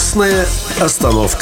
Красная остановка.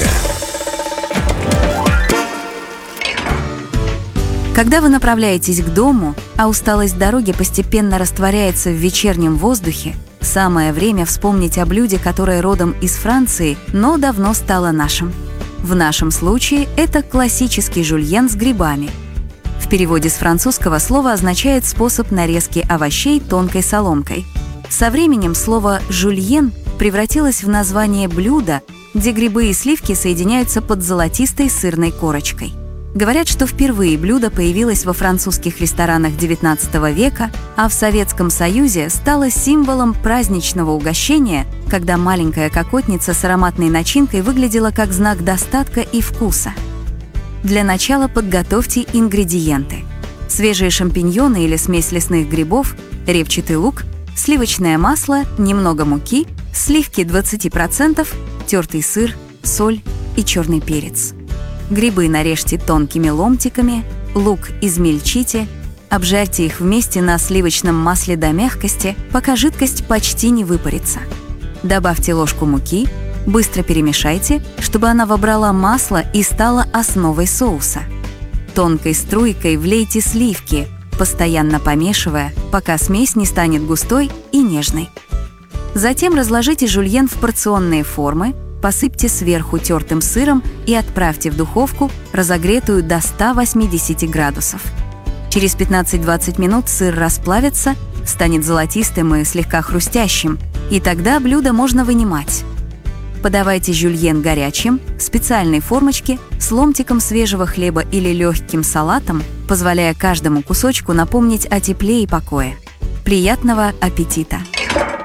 Когда вы направляетесь к дому, а усталость дороги постепенно растворяется в вечернем воздухе, самое время вспомнить о блюде, которое родом из Франции, но давно стало нашим. В нашем случае это классический жульен с грибами. В переводе с французского слово означает способ нарезки овощей тонкой соломкой. Со временем слово «жульен» превратилось в название блюда, где грибы и сливки соединяются под золотистой сырной корочкой. Говорят, что впервые блюдо появилось во французских ресторанах XIX века, а в Советском Союзе стало символом праздничного угощения, когда маленькая кокотница с ароматной начинкой выглядела как знак достатка и вкуса. Для начала подготовьте ингредиенты: свежие шампиньоны или смесь лесных грибов, репчатый лук, сливочное масло, немного муки, сливки 20%, тертый сыр, соль и черный перец. Грибы нарежьте тонкими ломтиками, лук измельчите, обжарьте их вместе на сливочном масле до мягкости, пока жидкость почти не выпарится. Добавьте ложку муки, быстро перемешайте, чтобы она вобрала масло и стала основой соуса. Тонкой струйкой влейте сливки, постоянно помешивая, пока смесь не станет густой и нежной. Затем разложите жульен в порционные формы, посыпьте сверху тертым сыром и отправьте в духовку, разогретую до 180 градусов. Через 15-20 минут сыр расплавится, станет золотистым и слегка хрустящим, и тогда блюдо можно вынимать. Подавайте жульен горячим, в специальной формочке, с ломтиком свежего хлеба или легким салатом, позволяя каждому кусочку напомнить о тепле и покое. Приятного аппетита!